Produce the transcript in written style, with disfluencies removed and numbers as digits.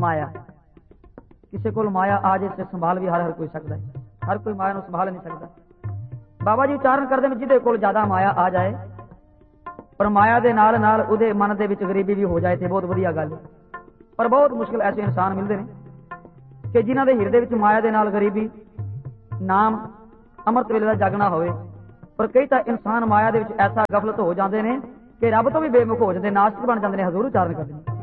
ਮਾਇਆ। ਕਿਸੇ ਕੋਲ ਮਾਇਆ ਆ ਜੇ ਤੇ ਸੰਭਾਲ ਵੀ ਹਰ ਕੋਈ ਸਕਦਾ ਹੈ, ਹਰ ਕੋਈ ਮਾਇਆ ਨੂੰ ਸੰਭਾਲ ਨਹੀਂ ਸਕਦਾ। ਬਾਬਾ ਜੀ ਉਚਾਰਨ ਕਰਦੇ ਨੇ ਜਿਹਦੇ ਕੋਲ ਜ਼ਿਆਦਾ ਮਾਇਆ ਆ ਜਾਏ, ਪਰ ਮਾਇਆ ਦੇ ਨਾਲ ਨਾਲ ਉਹਦੇ ਮਨ ਦੇ ਵਿੱਚ ਗਰੀਬੀ ਵੀ ਹੋ ਜਾਏ ਤੇ ਬਹੁਤ ਵਧੀਆ ਗੱਲ ਹੈ। ਪਰ ਬਹੁਤ ਮੁਸ਼ਕਿਲ ਐਸੇ ਇਨਸਾਨ ਮਿਲਦੇ ਨੇ ਕਿ ਜਿਨ੍ਹਾਂ ਦੇ ਹਿਰਦੇ ਵਿੱਚ ਮਾਇਆ ਦੇ ਨਾਲ ਗਰੀਬੀ, ਨਾਮ, ਅੰਮ੍ਰਿਤ ਵੇਲੇ ਦਾ ਜਾਗਣਾ ਹੋਵੇ। ਪਰ ਕਈ ਤਾਂ ਇਨਸਾਨ ਮਾਇਆ ਦੇ ਵਿੱਚ ਐਸਾ ਗਫਲਤ ਹੋ ਜਾਂਦੇ ਨੇ ਕਿ ਰੱਬ ਤੋਂ ਵੀ ਬੇਮੁਖ ਹੋ ਜਾਂਦੇ, ਨਾਸਤਿਕ ਬਣ ਜਾਂਦੇ ਨੇ। ਹਜ਼ੂਰ ਉਚਾਰਨ ਕਰਦੇ ਨੇ